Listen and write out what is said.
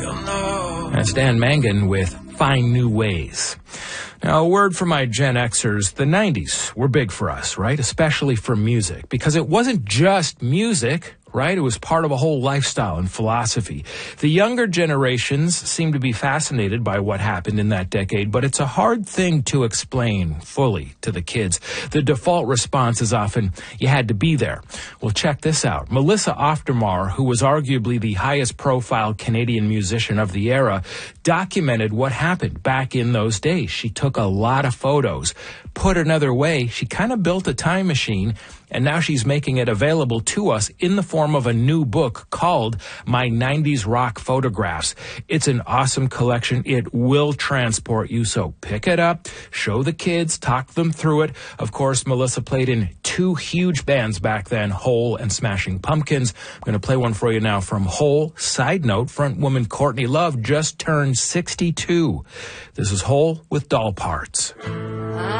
That's Dan Mangan with Find New Ways. Now, a word for my Gen Xers, the 90s were big for us, right? Especially for music, because it wasn't just music, right? It was part of a whole lifestyle and philosophy. The younger generations seem to be fascinated by what happened in that decade, but it's a hard thing to explain fully to the kids. The default response is often, you had to be there. Well, check this out. Melissa Oftermar, who was arguably the highest profile Canadian musician of the era, documented what happened back in those days. She took a lot of photos. Put another way, she kind of built a time machine, and now she's making it available to us in the form of a new book called My 90s Rock Photographs. It's an awesome collection. It will transport you, so pick it up, show the kids, talk them through it. Of course, Melissa played in 2 huge bands back then, Hole and Smashing Pumpkins. I'm going to play one for you now from Hole. Side note, frontwoman Courtney Love just turned 62. This is Hole with Doll Parts.